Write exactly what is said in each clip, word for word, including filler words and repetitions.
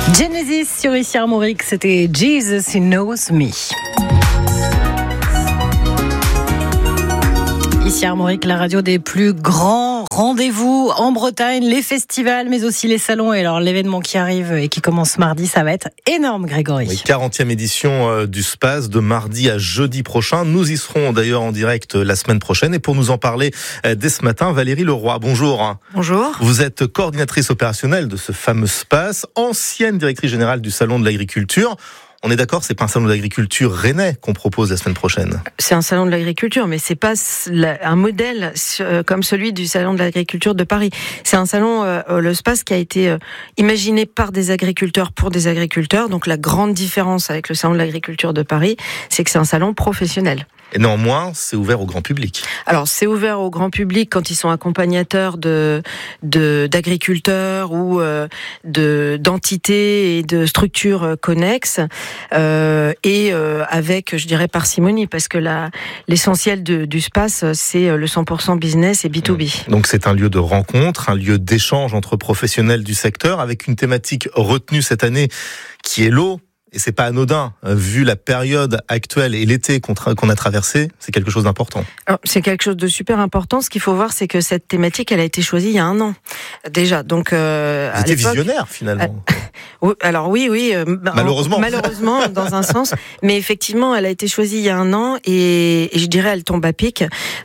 Genesis sur Ici Armorique, c'était Jesus He Knows Me. Ici Armorique, la radio des plus grands rendez-vous en Bretagne, les festivals, mais aussi les salons. Et alors l'événement qui arrive et qui commence mardi, ça va être énorme, Grégory. Oui, quarantième édition du Space, de mardi à jeudi prochain. Nous y serons d'ailleurs en direct la semaine prochaine. Et pour nous en parler dès ce matin, Valérie Leroy, bonjour. Bonjour. Vous êtes coordinatrice opérationnelle de ce fameux Space, ancienne directrice générale du Salon de l'Agriculture. On est d'accord, c'est pas un salon de l'agriculture rennais qu'on propose la semaine prochaine. C'est un salon de l'agriculture, mais c'est pas un modèle comme celui du salon de l'agriculture de Paris. C'est un salon, euh, le Space, qui a été euh, imaginé par des agriculteurs pour des agriculteurs. Donc la grande différence avec le salon de l'agriculture de Paris, c'est que c'est un salon professionnel. Et néanmoins, c'est ouvert au grand public. Alors, c'est ouvert au grand public quand ils sont accompagnateurs de, de d'agriculteurs ou euh, de d'entités et de structures connexes, euh, et euh, avec, je dirais, parcimonie, parce que la l'essentiel de, du Space, c'est le cent pour cent business et B deux B. Donc, c'est un lieu de rencontre, un lieu d'échange entre professionnels du secteur, avec une thématique retenue cette année qui est l'eau. Et c'est pas anodin, vu la période actuelle et l'été qu'on, tra- qu'on a traversé, c'est quelque chose d'important. Alors, c'est quelque chose de super important. Ce qu'il faut voir, c'est que cette thématique, elle a été choisie il y a un an déjà. Donc, euh, Vous étiez visionnaire finalement. Euh, alors oui, oui. Euh, malheureusement. Malheureusement, dans un sens. Mais effectivement, elle a été choisie il y a un an et, et je dirais, elle tombe à pic.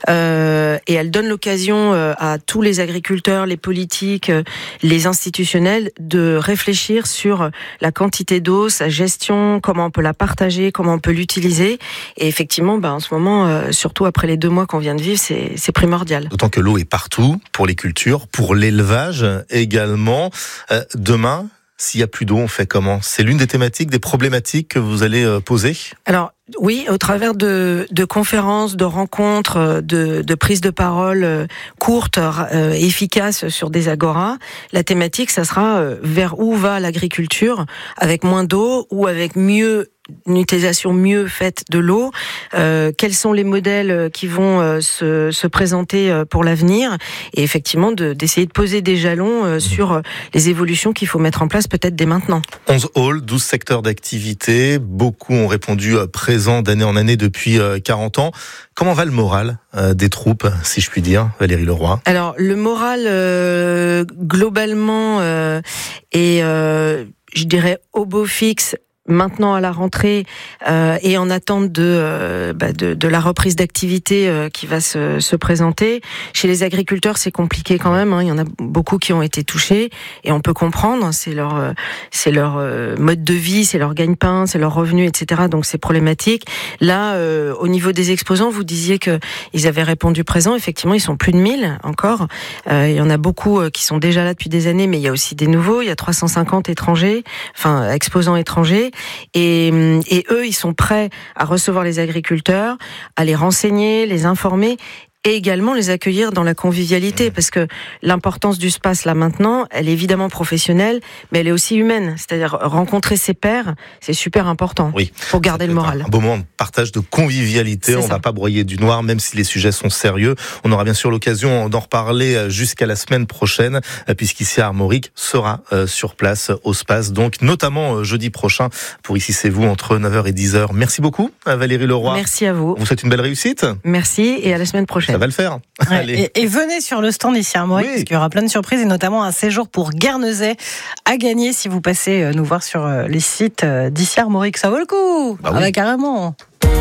Euh, et elle donne l'occasion euh, à tous les agriculteurs, les politiques, euh, les institutionnels de réfléchir sur la quantité d'eau, sa gestion, comment on peut la partager, comment on peut l'utiliser. Et effectivement, bah, en ce moment, euh, surtout après les deux mois qu'on vient de vivre, c'est, c'est primordial. D'autant que l'eau est partout, pour les cultures, pour l'élevage également. Euh, demain, s'il n'y a plus d'eau, on fait comment ? C'est l'une des thématiques, des problématiques que vous allez euh, poser ? Alors, oui, au travers de, de conférences, de rencontres, de, de prises de parole euh, courtes, euh, efficaces sur des agoras, la thématique, ça sera euh, vers où va l'agriculture, avec moins d'eau ou avec mieux une utilisation mieux faite de l'eau, euh, quels sont les modèles qui vont euh, se, se présenter euh, pour l'avenir, et effectivement de, d'essayer de poser des jalons euh, sur euh, les évolutions qu'il faut mettre en place peut-être dès maintenant. onze halls, douze secteurs d'activité, beaucoup ont répondu euh, présents d'année en année depuis euh, quarante ans. Comment va le moral euh, des troupes, si je puis dire, Valérie Leroy ? Alors, le moral, euh, globalement, euh, est, euh, je dirais, au beau fixe, maintenant à la rentrée, euh, et en attente de, euh, bah de de la reprise d'activité euh, qui va se, se présenter. Chez les agriculteurs, c'est compliqué quand même, hein. Il y en a beaucoup qui ont été touchés et on peut comprendre. C'est leur euh, c'est leur euh, mode de vie, c'est leur gagne-pain, c'est leur revenu, et cetera. Donc c'est problématique. Là, euh, au niveau des exposants, vous disiez que ils avaient répondu présent. Effectivement, ils sont plus de mille encore. Euh, il y en a beaucoup euh, qui sont déjà là depuis des années, mais il y a aussi des nouveaux. Il y a trois cent cinquante étrangers, enfin exposants étrangers. Et, et eux, ils sont prêts à recevoir les agriculteurs, à les renseigner, les informer et également les accueillir dans la convivialité, parce que l'importance du Space là maintenant, elle est évidemment professionnelle, mais elle est aussi humaine. C'est-à-dire rencontrer ses pairs, c'est super important, oui, pour garder le moral. Un beau moment de partage, de convivialité. C'est on ça. Va pas broyer du noir, même si les sujets sont sérieux. On aura bien sûr l'occasion d'en reparler jusqu'à la semaine prochaine, puisqu'ici Armorique sera sur place au Space, donc notamment jeudi prochain pour Ici c'est vous entre neuf heures et dix heures. Merci beaucoup Valérie Leroy. Merci à vous. On vous souhaite une belle réussite. Merci et à la semaine prochaine. Ça va le faire. Ouais, Allez. Et, et venez sur le stand ici à Armorique, oui. Parce qu'il y aura plein de surprises et notamment un séjour pour Guernesey à gagner si vous passez nous voir sur les sites d'ici Armorique. Ça vaut le coup. Bah ah oui. ouais, carrément.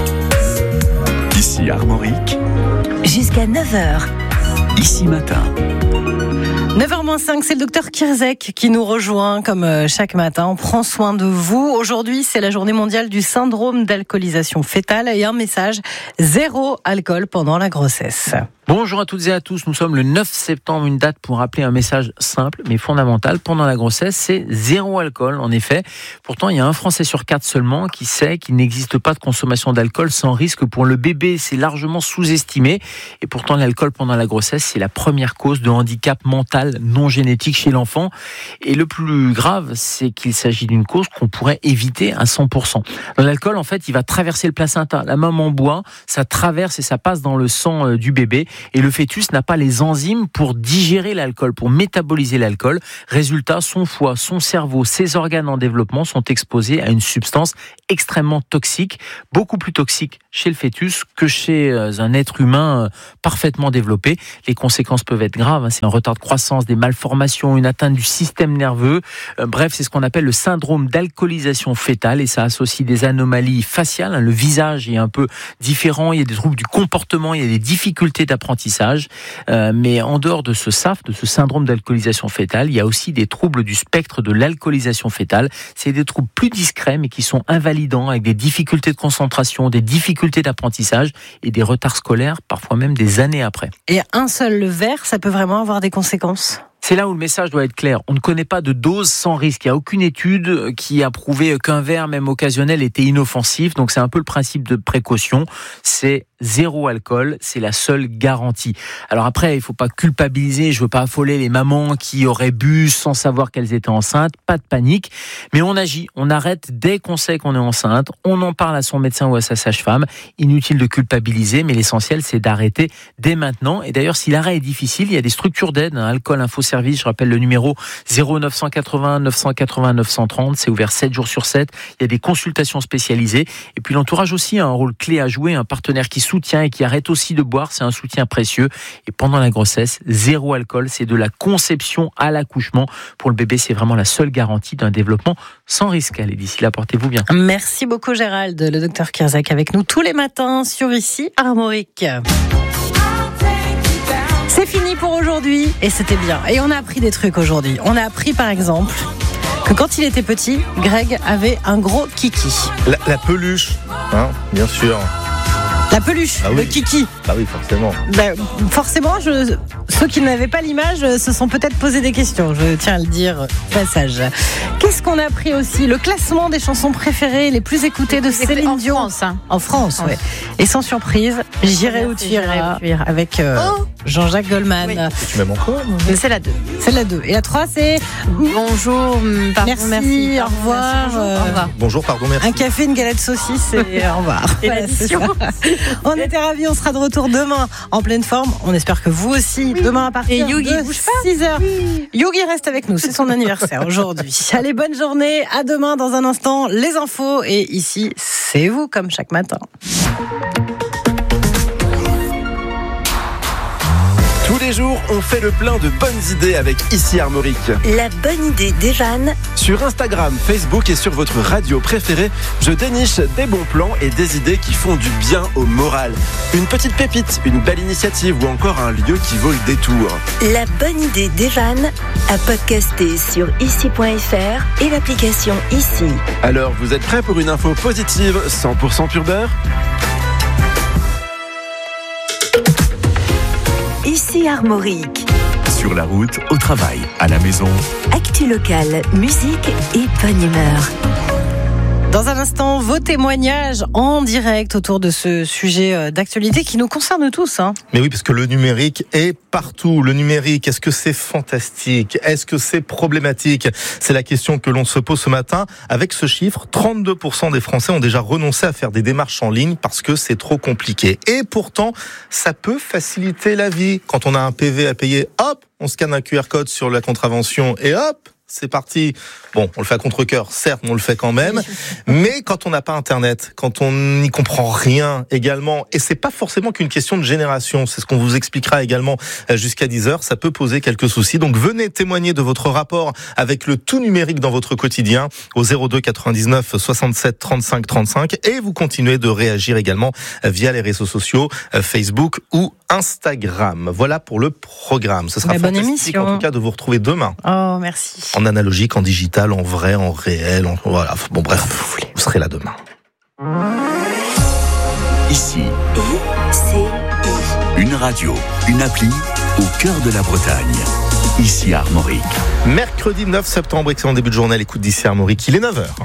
Ici Armorique. Jusqu'à neuf heures. Ici matin. neuf heures moins cinq, c'est le docteur Kirzek qui nous rejoint comme chaque matin. On prend soin de vous. Aujourd'hui, c'est la journée mondiale du syndrome d'alcoolisation fœtale et un message, zéro alcool pendant la grossesse. Bonjour à toutes et à tous, nous sommes le neuf septembre, une date pour rappeler un message simple mais fondamental pendant la grossesse, c'est zéro alcool en effet. Pourtant, il y a un Français sur quatre seulement qui sait qu'il n'existe pas de consommation d'alcool sans risque pour le bébé, c'est largement sous-estimé. Et pourtant, l'alcool pendant la grossesse, c'est la première cause de handicap mental non génétique chez l'enfant. Et le plus grave, c'est qu'il s'agit d'une cause qu'on pourrait éviter à cent pour cent. L'alcool, en fait, il va traverser le placenta. La maman boit, ça traverse et ça passe dans le sang du bébé. et le fœtus n'a pas les enzymes pour digérer l'alcool, pour métaboliser l'alcool. Résultat, son foie, son cerveau, ses organes en développement sont exposés à une substance extrêmement toxique, beaucoup plus toxique chez le fœtus que chez un être humain parfaitement développé. Les conséquences peuvent être graves, c'est un retard de croissance, des malformations, une atteinte du système nerveux. Bref, c'est ce qu'on appelle le syndrome d'alcoolisation fœtale et ça associe des anomalies faciales. Le visage est un peu différent, il y a des troubles du comportement, il y a des difficultés d'apprentissage. Euh, mais en dehors de ce S A F, de ce syndrome d'alcoolisation fœtale, il y a aussi des troubles du spectre de l'alcoolisation fœtale. C'est des troubles plus discrets mais qui sont invalidants avec des difficultés de concentration, des difficultés d'apprentissage et des retards scolaires, parfois même des années après. Et un seul verre, ça peut vraiment avoir des conséquences ? C'est là où le message doit être clair. On ne connaît pas de dose sans risque. Il n'y a aucune étude qui a prouvé qu'un verre, même occasionnel, était inoffensif. Donc c'est un peu le principe de précaution. C'est zéro alcool, c'est la seule garantie. Alors après, il ne faut pas culpabiliser, je ne veux pas affoler les mamans qui auraient bu sans savoir qu'elles étaient enceintes. Pas de panique, mais on agit, on arrête dès qu'on sait qu'on est enceinte. On en parle à son médecin ou à sa sage-femme. Inutile de culpabiliser, mais l'essentiel, c'est d'arrêter dès maintenant. Et d'ailleurs, si l'arrêt est difficile, il y a des structures d'aide, hein, Alcool Info Service, je rappelle le numéro zéro neuf cent quatre-vingts neuf cent quatre-vingts neuf cent trente, c'est ouvert sept jours sur sept, il y a des consultations spécialisées, et puis l'entourage aussi a un rôle clé à jouer, un partenaire qui soutient et qui arrête aussi de boire, c'est un soutien précieux, et pendant la grossesse, zéro alcool, c'est de la conception à l'accouchement, pour le bébé c'est vraiment la seule garantie d'un développement sans risque. Allez, d'ici là, portez-vous bien. Merci beaucoup Gérald, le docteur Kierzek avec nous tous les matins sur Ici Armorique. C'est fini pour aujourd'hui et c'était bien. Et on a appris des trucs aujourd'hui. On a appris par exemple que quand il était petit, Greg avait un gros kiki. La, la peluche, hein, bien sûr. La peluche, ah oui. Le kiki. Ah oui, forcément. Ben, forcément, je, ceux qui n'avaient pas l'image se sont peut-être posé des questions. Je tiens à le dire, passage. Qu'est-ce qu'on a appris aussi ? Le classement des chansons préférées, les plus écoutées de Céline Dion. En France, hein. En France, oui. Et sans surprise, J'irai où tu iras avec euh, oh Jean-Jacques Goldman. Oui. Tu m'aimes encore ? C'est la deux. C'est la deux. Et la trois, c'est bonjour, pardon, merci, merci, au revoir. Merci, bonjour, au revoir. Bonjour, pardon, merci. Un café, une galette saucisse et au revoir. Et voilà, l'addition. On était ravis, on sera de retour demain en pleine forme. On espère que vous aussi, oui. Demain à partir et Yogi, de six heures. Oui. Yogi reste avec nous, c'est son anniversaire aujourd'hui. Allez, bonne journée, à demain dans un instant, les infos. Et ici, c'est vous comme chaque matin. Tous les jours, on fait le plein de bonnes idées avec Ici Armorique. La bonne idée d'Evan. Sur Instagram, Facebook et sur votre radio préférée, je déniche des bons plans et des idées qui font du bien au moral. Une petite pépite, une belle initiative ou encore un lieu qui vaut le détour. La bonne idée d'Evan à podcaster sur ici point f r et l'application Ici. Alors, vous êtes prêts pour une info positive cent pour cent pur beurre ? Ici Armorique. Sur la route, au travail, à la maison. Actu locale, musique et bonne humeur. Dans un instant, vos témoignages en direct autour de ce sujet d'actualité qui nous concerne tous. Hein. Mais oui, parce que le numérique est partout. Le numérique, est-ce que c'est fantastique ? Est-ce que c'est problématique ? C'est la question que l'on se pose ce matin. Avec ce chiffre, trente-deux pour cent des Français ont déjà renoncé à faire des démarches en ligne parce que c'est trop compliqué. Et pourtant, ça peut faciliter la vie. Quand on a un P V à payer, hop, on scanne un Q R code sur la contravention et hop, c'est parti. Bon, on le fait à contre-cœur, certes, mais on le fait quand même. Mais quand on n'a pas Internet, quand on n'y comprend rien également, et c'est pas forcément qu'une question de génération, c'est ce qu'on vous expliquera également jusqu'à dix heures, ça peut poser quelques soucis. Donc venez témoigner de votre rapport avec le tout numérique dans votre quotidien au zéro deux quatre-vingt-dix-neuf soixante-sept trente-cinq trente-cinq et vous continuez de réagir également via les réseaux sociaux, Facebook ou Instagram. Voilà pour le programme. Ce sera bonne fantastique émission. En tout cas de vous retrouver demain. Oh, merci. En analogique, en digital, en vrai, en réel, en... voilà. Bon bref, vous, voulez. Vous serez là demain. Ici. I C I. Une radio, une appli au cœur de la Bretagne. Ici Armorique. Mercredi neuf septembre, excellent début de journée à l'écoute d'Ici Armorique. Il est neuf heures.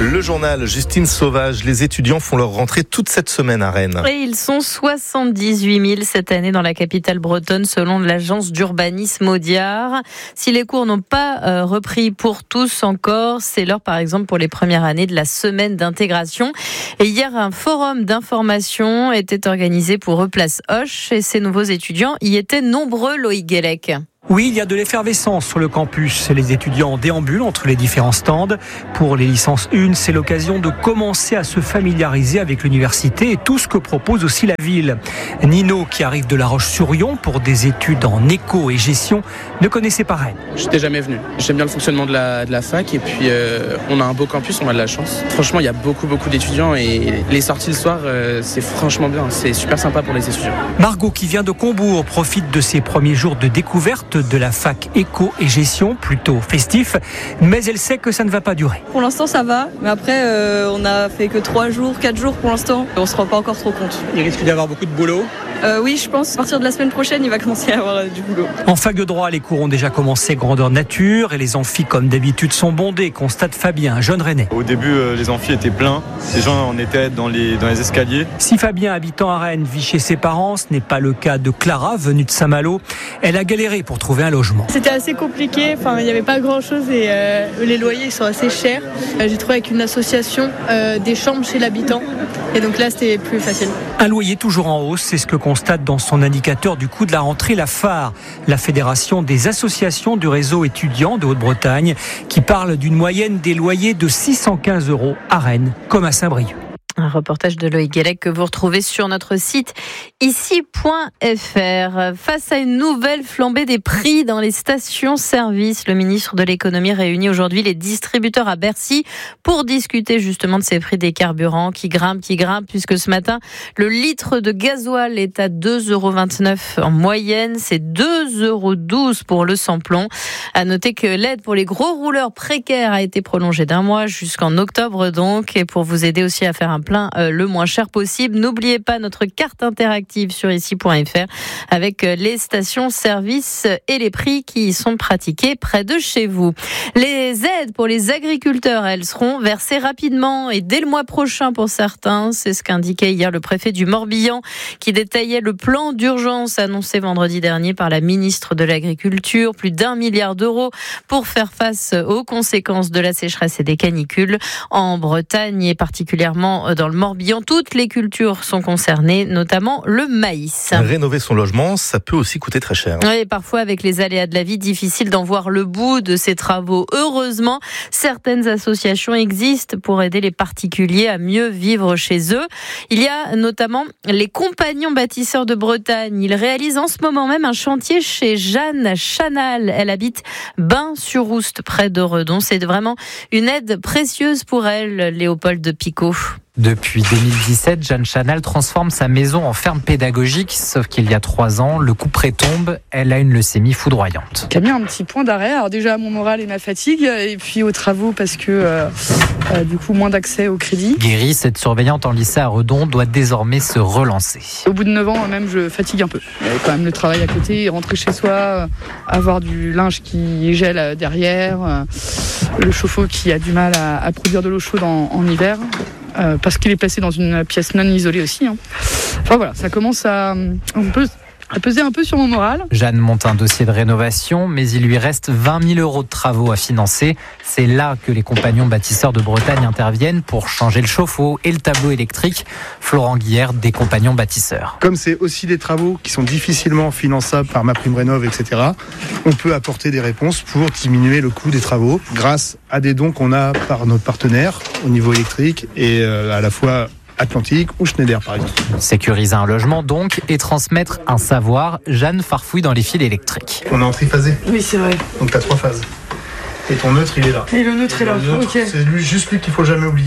Le journal Justine Sauvage, les étudiants font leur rentrée toute cette semaine à Rennes. Et ils sont soixante-dix-huit mille cette année dans la capitale bretonne selon l'agence d'urbanisme Audiard. Si les cours n'ont pas euh, repris pour tous encore, c'est l'heure par exemple pour les premières années de la semaine d'intégration. Et hier, un forum d'information était organisé pour Replace Hoche et ces nouveaux étudiants y étaient nombreux, Loïc Guélec. Oui, il y a de l'effervescence sur le campus. Les étudiants déambulent entre les différents stands. Pour les licences un, c'est l'occasion de commencer à se familiariser avec l'université et tout ce que propose aussi la ville. Nino, qui arrive de La Roche-sur-Yon pour des études en éco et gestion, ne connaissait pas Rennes. Je n'étais jamais venu. J'aime bien le fonctionnement de la, de la fac et puis euh, on a un beau campus, on a de la chance. Franchement, il y a beaucoup, beaucoup d'étudiants et les sorties le soir, euh, c'est franchement bien. C'est super sympa pour les étudiants. Margot, qui vient de Combourg, profite de ses premiers jours de découverte de la fac éco et gestion, plutôt festif, mais elle sait que ça ne va pas durer. Pour l'instant ça va, mais après euh, on a fait que trois jours, quatre jours pour l'instant, on se rend pas encore trop compte. Il risque d'y avoir beaucoup de boulot. Euh, oui, je pense. À partir de la semaine prochaine, il va commencer à avoir euh, du boulot. En fac de droit, les cours ont déjà commencé grandeur nature et les amphis, comme d'habitude, sont bondés, constate Fabien, un jeune Rennais. Au début, euh, les amphis étaient pleins. Les gens en étaient dans les, dans les escaliers. Si Fabien, habitant à Rennes, vit chez ses parents, ce n'est pas le cas de Clara, venue de Saint-Malo. Elle a galéré pour trouver un logement. C'était assez compliqué. Enfin, il n'y avait pas grand-chose et euh, les loyers sont assez chers. Euh, j'ai trouvé avec une association euh, des chambres chez l'habitant. Et donc là, c'était plus facile. Un loyer toujours en hausse, c'est ce que constate dans son indicateur du coût de la rentrée la F A R, la Fédération des associations du réseau étudiant de Haute-Bretagne, qui parle d'une moyenne des loyers de six cent quinze euros à Rennes, comme à Saint-Brieuc. Un reportage de Loïc Guélec que vous retrouvez sur notre site ici point f r. Face à une nouvelle flambée des prix dans les stations-service, le ministre de l'économie réunit aujourd'hui les distributeurs à Bercy pour discuter justement de ces prix des carburants qui grimpent, qui grimpent, puisque ce matin, le litre de gasoil est à deux euros vingt-neuf en moyenne. C'est deux euros douze pour le sans-plomb. À noter que l'aide pour les gros rouleurs précaires a été prolongée d'un mois jusqu'en octobre donc. Et pour vous aider aussi à faire un plein euh, le moins cher possible, n'oubliez pas notre carte interactive sur ici point f r avec euh, les stations-service et les prix qui y sont pratiqués près de chez vous. Les aides pour les agriculteurs, elles seront versées rapidement et dès le mois prochain pour certains. C'est ce qu'indiquait hier le préfet du Morbihan qui détaillait le plan d'urgence annoncé vendredi dernier par la ministre de l'Agriculture. Plus d'un milliard d'euros pour faire face aux conséquences de la sécheresse et des canicules en Bretagne et particulièrement dans le Morbihan. Toutes les cultures sont concernées, notamment le maïs. Rénover son logement, ça peut aussi coûter très cher. Oui, parfois avec les aléas de la vie, difficile d'en voir le bout de ces travaux. Heureusement, certaines associations existent pour aider les particuliers à mieux vivre chez eux. Il y a notamment les Compagnons Bâtisseurs de Bretagne. Ils réalisent en ce moment même un chantier chez Jeanne Chanal. Elle habite Bain-sur-Oust, près de Redon. C'est vraiment une aide précieuse pour elle, Léopold de Picot. Depuis deux mille dix-sept, Jeanne Chanal transforme sa maison en ferme pédagogique, sauf qu'il y a trois ans, le couperet tombe, elle a une leucémie foudroyante. Qui a mis un petit point d'arrêt, alors déjà à mon moral et ma fatigue, et puis aux travaux parce que euh, euh, du coup moins d'accès au crédit. Guérie, cette surveillante en lycée à Redon, doit désormais se relancer. Au bout de neuf ans, même, je fatigue un peu. Il y avait quand même le travail à côté, rentrer chez soi, euh, avoir du linge qui gèle derrière, euh, le chauffe-eau qui a du mal à, à produire de l'eau chaude en, en hiver. Euh, parce qu'il est placé dans une pièce non isolée aussi. Hein. Enfin voilà, ça commence à, un peu, à peser un peu sur mon moral. Jeanne monte un dossier de rénovation, mais il lui reste vingt mille euros de travaux à financer. C'est là que les Compagnons Bâtisseurs de Bretagne interviennent pour changer le chauffe-eau et le tableau électrique. Florent Guillère, des Compagnons Bâtisseurs. Comme c'est aussi des travaux qui sont difficilement finançables par MaPrimeRénov', et cetera, on peut apporter des réponses pour diminuer le coût des travaux grâce à des dons qu'on a par nos partenaires au niveau électrique et euh, à la fois Atlantique ou Schneider par exemple. Sécuriser un logement donc et transmettre un savoir. Jeanne farfouille dans les fils électriques. On est en triphasé. Oui, c'est vrai. Donc tu as trois phases. Et ton neutre, il est là. Et le neutre et est là, le neutre, ok. C'est lui, juste lui qu'il faut jamais oublier.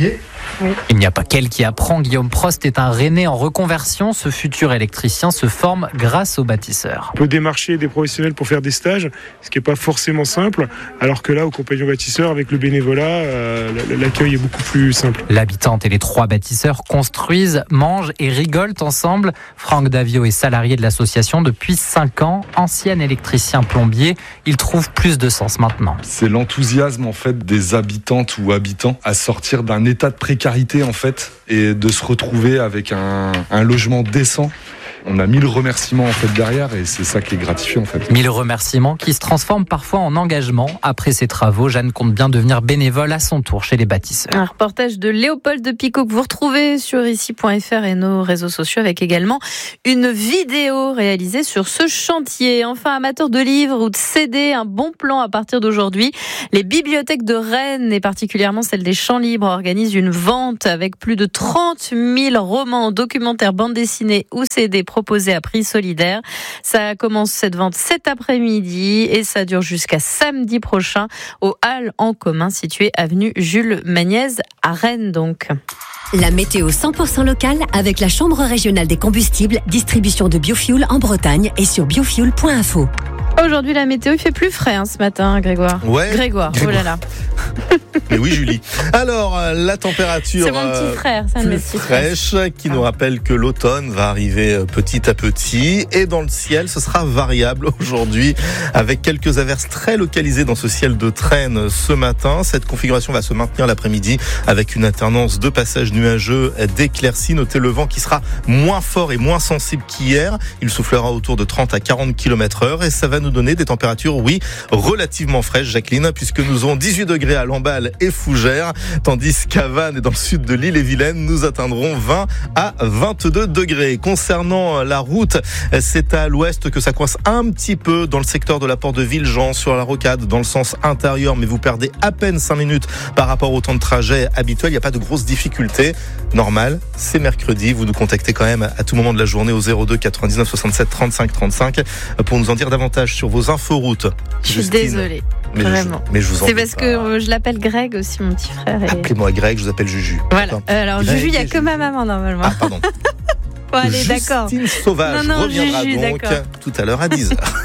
Oui. Il n'y a pas qu'elle qui apprend. Guillaume Prost est un Rennais en reconversion. Ce futur électricien se forme grâce aux bâtisseurs. On peut démarcher des professionnels pour faire des stages, ce qui n'est pas forcément simple, alors que là, au compagnon bâtisseur, avec le bénévolat, euh, l'accueil est beaucoup plus simple. L'habitante et les trois bâtisseurs construisent, mangent et rigolent ensemble. Franck Davio est salarié de l'association depuis cinq ans, ancien électricien plombier. Il trouve plus de sens maintenant. C'est l'enthousiasme en fait des habitantes ou habitants à sortir d'un état de précarité en fait et de se retrouver avec un, un logement décent. On a mille remerciements en fait derrière et c'est ça qui est gratifiant en fait. Mille remerciements qui se transforment parfois en engagement. Après ces travaux, Jeanne compte bien devenir bénévole à son tour chez les bâtisseurs. Un reportage de Léopold de Picot que vous retrouvez sur ici point f r et nos réseaux sociaux avec également une vidéo réalisée sur ce chantier. Enfin, amateurs de livres ou de C D, un bon plan à partir d'aujourd'hui. Les bibliothèques de Rennes et particulièrement celle des Champs Libres organisent une vente avec plus de trente mille romans, documentaires, bandes dessinées ou C D proposé à prix solidaire. Ça commence cette vente cet après-midi et ça dure jusqu'à samedi prochain au Halles en commun situé avenue Jules Magnez à Rennes donc. La météo cent pour cent locale avec la Chambre régionale des combustibles, distribution de biofuel en Bretagne et sur biofuel point info. Aujourd'hui, la météo, il fait plus frais hein, ce matin, Grégoire. Ouais. Grégoire, Grégoire. oh là là. Mais oui, Julie. Alors, la température c'est mon petit frère, c'est un de mes petits frères. fraîche qui nous rappelle que l'automne va arriver petit à petit. Et dans le ciel, ce sera variable aujourd'hui avec quelques averses très localisées dans ce ciel de traîne ce matin. Cette configuration va se maintenir l'après-midi avec une alternance de passages nuageux d'éclaircies. Notez le vent qui sera moins fort et moins sensible qu'hier. Il soufflera autour de trente à quarante kilomètres heure et ça va nous donner des températures, oui, relativement fraîches, Jacqueline, puisque nous aurons dix-huit degrés à Lamballe et Fougères, tandis qu'à Vannes et dans le sud de l'île-et-Vilaine, nous atteindrons vingt à vingt-deux degrés. Concernant la route, c'est à l'ouest que ça coince un petit peu dans le secteur de la porte de Villejean, sur la rocade, dans le sens intérieur, mais vous perdez à peine cinq minutes par rapport au temps de trajet habituel. Il n'y a pas de grosses difficultés. Normal, c'est mercredi. Vous nous contactez quand même à tout moment de la journée au zéro deux quatre-vingt-dix-neuf soixante-sept trente-cinq trente-cinq pour nous en dire davantage sur vos inforoutes. Je suis désolée. Mais Vraiment. Je, mais je vous en c'est parce pas. que je l'appelle Greg aussi, mon petit frère. Et... Appelez-moi Greg, je vous appelle Juju. Voilà. Euh, alors Greg, Juju, il n'y a que ma maman normalement. Ah, pardon. Bon, allez, d'accord. Justine Sauvage non, non, reviendra Juju, donc d'accord. tout à l'heure à dix heures.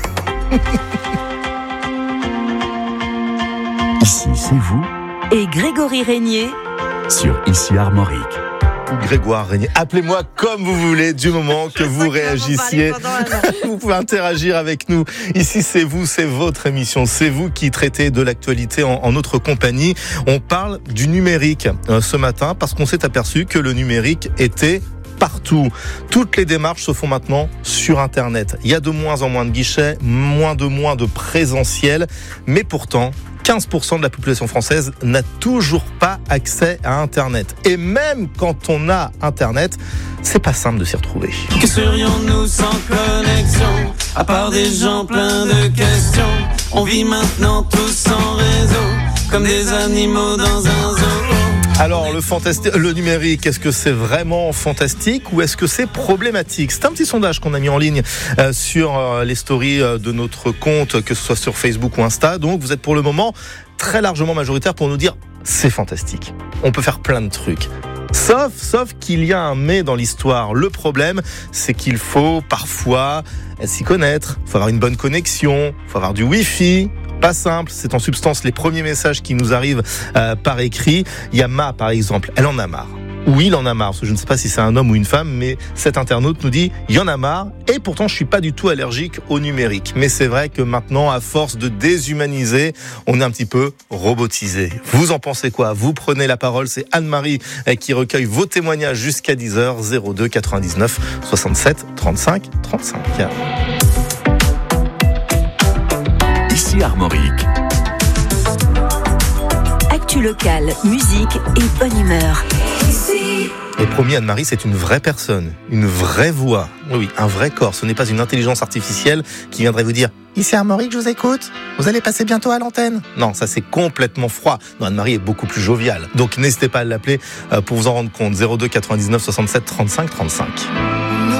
Ici, c'est vous. Et Grégory Régnier sur Ici Armorique. Grégoire Régnier. Appelez-moi comme vous voulez, du moment que vous réagissiez. Vous pouvez interagir avec nous. Ici, c'est vous, c'est votre émission. C'est vous qui traitez de l'actualité en, en notre compagnie. On parle du numérique euh, ce matin parce qu'on s'est aperçu que le numérique était partout. Toutes les démarches se font maintenant sur Internet. Il y a de moins en moins de guichets, moins de moins de présentiel, mais pourtant, quinze pour cent de la population française n'a toujours pas accès à Internet. Et même quand on a Internet, c'est pas simple de s'y retrouver. Que serions-nous sans connexion, à part des gens pleins de questions? On vit maintenant tous sans réseau, comme des animaux dans un zoo. Alors, le, fantastique, le numérique, est-ce que c'est vraiment fantastique ou est-ce que c'est problématique? C'est un petit sondage qu'on a mis en ligne euh, sur euh, les stories euh, de notre compte, que ce soit sur Facebook ou Insta. Donc, vous êtes pour le moment très largement majoritaire pour nous dire c'est fantastique. On peut faire plein de trucs. Sauf, sauf qu'il y a un mais dans l'histoire. Le problème, c'est qu'il faut parfois s'y connaître. Il faut avoir une bonne connexion, il faut avoir du Wi-Fi. Pas simple, c'est en substance les premiers messages qui nous arrivent euh, par écrit. Il y a Ma, par exemple, elle en a marre. Ou il en a marre, parce que je ne sais pas si c'est un homme ou une femme, mais cet internaute nous dit « il y en a marre » et pourtant je suis pas du tout allergique au numérique. Mais c'est vrai que maintenant, à force de déshumaniser, on est un petit peu robotisé. Vous en pensez quoi? Vous prenez la parole, c'est Anne-Marie qui recueille vos témoignages jusqu'à dix heures, zéro deux quatre-vingt-dix-neuf soixante-sept trente-cinq trente-cinq. Ici Armorique. Actu locale, musique et bonne humeur. Et promis, Anne-Marie, c'est une vraie personne, une vraie voix. Oui, oui, un vrai corps. Ce n'est pas une intelligence artificielle qui viendrait vous dire « Ici Armorique, je vous écoute. Vous allez passer bientôt à l'antenne. » Non, ça c'est complètement froid. Non, Anne-Marie est beaucoup plus joviale. Donc n'hésitez pas à l'appeler pour vous en rendre compte. zéro deux quatre-vingt-dix-neuf soixante-sept trente-cinq trente-cinq.